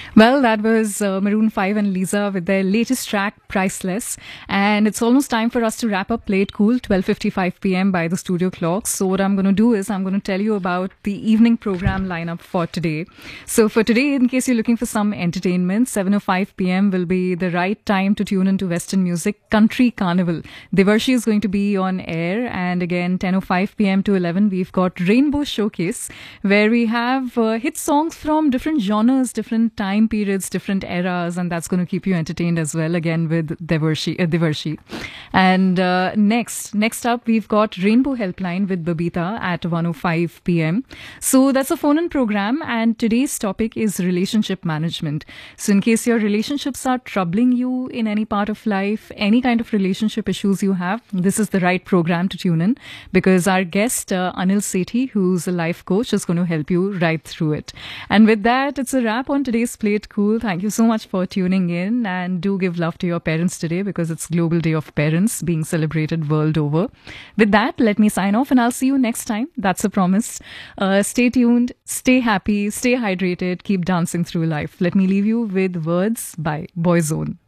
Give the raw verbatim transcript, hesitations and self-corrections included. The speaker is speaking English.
Well, that was uh, Maroon five and Lisa with their latest track, Priceless. And it's almost time for us to wrap up Play It Cool, twelve fifty-five p.m. by the studio clock. So what I'm going to do is I'm going to tell you about the evening program lineup for today. So for today, in case you're looking for some entertainment, seven oh five p.m. will be the right time to tune into Western music, Country Carnival. Devarshi is going to be on air. And again, ten oh five p.m. to eleven, we've got Rainbow Showcase, where we have uh, hit songs from different genres, different time periods, different eras, and that's going to keep you entertained as well, again with Devarshi. Uh, Devarshi. And uh, next, next up, we've got Rainbow Helpline with Babita at one oh five p.m. So that's a phone-in program, and today's topic is relationship management. So in case your relationships are troubling you in any part of life, any kind of relationship issues you have, this is the right program to tune in, because our guest, uh, Anil Sethi, who's a life coach, is going to help you right through it. And with that, it's a wrap on today's Play It Cool. Thank you so much for tuning in, and do give love to your parents today, because it's Global Day of Parents being celebrated world over. With that, let me sign off, and I'll see you next time. That's a promise. Uh, stay tuned, stay happy, stay hydrated, keep dancing through life. Let me leave you with Words by Boyzone.